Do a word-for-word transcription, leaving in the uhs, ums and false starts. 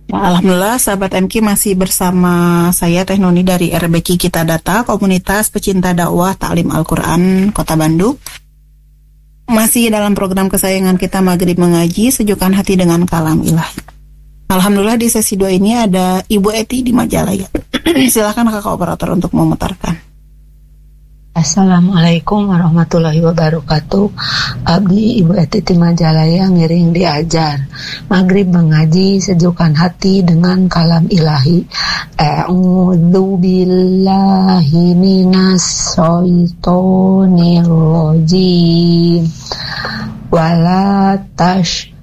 Alhamdulillah, sahabat M Q masih bersama saya Teh Noni dari R B Q Kita Data, Komunitas Pecinta Dakwah Ta'lim Al-Quran Kota Bandung. Masih dalam program kesayangan kita Maghrib Mengaji, sejukkan hati dengan kalam ilahi. Alhamdulillah di sesi dua ini ada Ibu Eti di Majalaya. Silakan kakak operator untuk memutarkan. Assalamualaikum warahmatullahi wabarakatuh. Abdi Ibu Eti di Majalaya ngiring diajar. Maghrib mengaji, sejukkan hati dengan kalam ilahi. A'udzu billahi minas syaitonir rajim. Wala tash